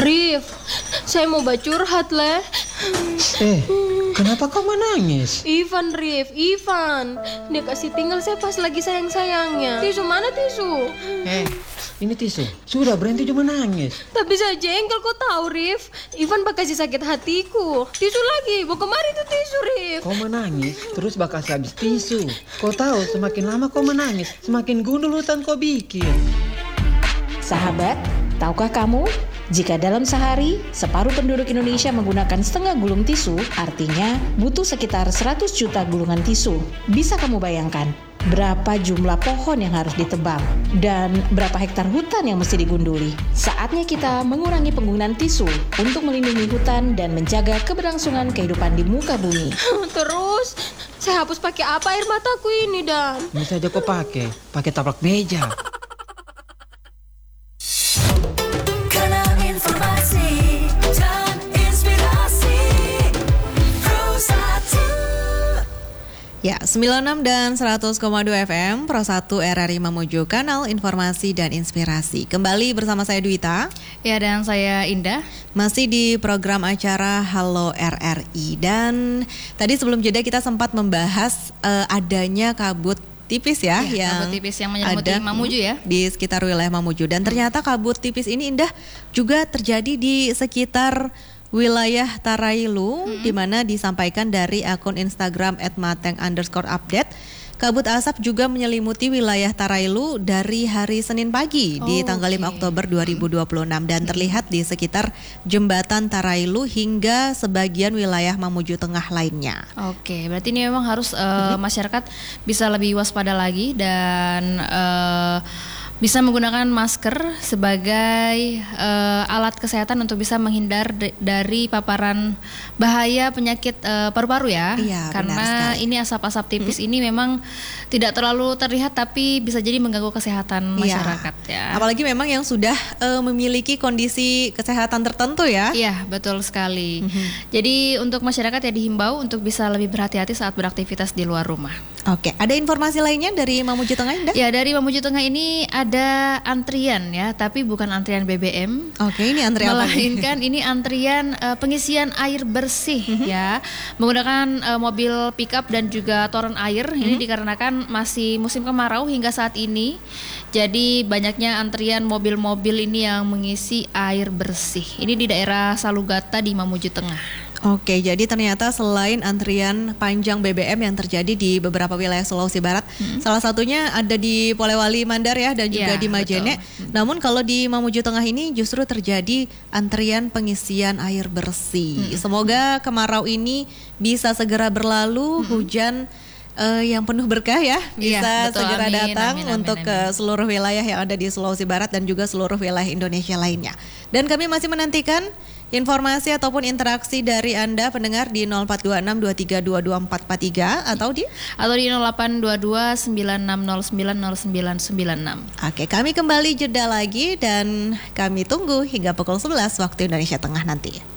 Rif, saya mau curhat leh. Kenapa kau menangis? Ivan. Dia kasih tinggal saya pas lagi sayang-sayangnya. Tisu mana tisu? Ini tisu. Sudah berhenti cuma nangis. Tapi saya jengkel, kau tahu Rif. Ivan bakasi sakit hatiku. Tisu lagi, mau kemari tuh tisu Rif. Kau menangis, terus bakasi habis tisu. Kau tahu semakin lama kau menangis, semakin gundul hutan kau bikin. Sahabat, tahukah kamu? Jika dalam sehari, separuh penduduk Indonesia menggunakan setengah gulung tisu, artinya butuh sekitar 100 juta gulungan tisu. Bisa kamu bayangkan berapa jumlah pohon yang harus ditebang dan berapa hektar hutan yang mesti digunduli? Saatnya kita mengurangi penggunaan tisu untuk melindungi hutan dan menjaga keberlangsungan kehidupan di muka bumi. Terus, saya hapus pakai apa air mataku ini, Dan? Ini saja kau pakai taplak meja. Ya, 96 dan 100,2 FM, Pro 1 RRI Mamuju, kanal informasi dan inspirasi. Kembali bersama saya Dwita. Ya, dan saya Indah. Masih di program acara Halo RRI. Dan tadi sebelum jeda kita sempat membahas adanya kabut tipis ya, yang kabut tipis yang menyelimuti Mamuju ya, di sekitar wilayah Mamuju. Dan ternyata kabut tipis ini, Indah, juga terjadi di sekitar wilayah Tarailu, di mana disampaikan dari akun Instagram @mateng_update. Kabut asap juga menyelimuti wilayah Tarailu dari hari Senin pagi di tanggal 5 Oktober 2026 dan terlihat di sekitar jembatan Tarailu hingga sebagian wilayah Mamuju Tengah lainnya. Oke, berarti ini memang harus masyarakat bisa lebih waspada lagi dan bisa menggunakan masker sebagai alat kesehatan untuk bisa menghindar dari paparan bahaya penyakit paru-paru ya. Iya, karena ini asap-asap tipis ini memang tidak terlalu terlihat tapi bisa jadi mengganggu kesehatan masyarakat ya. Apalagi memang yang sudah memiliki kondisi kesehatan tertentu ya. Iya, betul sekali. Jadi untuk masyarakat ya dihimbau untuk bisa lebih berhati-hati saat beraktivitas di luar rumah. Oke, ada informasi lainnya dari Mamuju Tengah, Indah? Ya, dari Mamuju Tengah ini ada antrian ya, tapi bukan antrian BBM. Oke, ini antrian melainkan ini antrian pengisian air bersih ya, menggunakan mobil pickup dan juga toren air. Ini dikarenakan masih musim kemarau hingga saat ini. Jadi banyaknya antrian mobil-mobil ini yang mengisi air bersih. Ini di daerah Salugata di Mamuju Tengah. Oke, jadi ternyata selain antrian panjang BBM yang terjadi di beberapa wilayah Sulawesi Barat, salah satunya ada di Polewali Mandar ya, dan juga di Majene. Namun kalau di Mamuju Tengah ini justru terjadi antrian pengisian air bersih. Semoga kemarau ini bisa segera berlalu, hujan yang penuh berkah ya bisa segera datang untuk ke seluruh wilayah yang ada di Sulawesi Barat dan juga seluruh wilayah Indonesia lainnya. Dan kami masih menantikan informasi ataupun interaksi dari Anda pendengar di 042623224443 atau di 0822-96090996. Oke, kami kembali jeda lagi dan kami tunggu hingga pukul 11 waktu Indonesia Tengah nanti.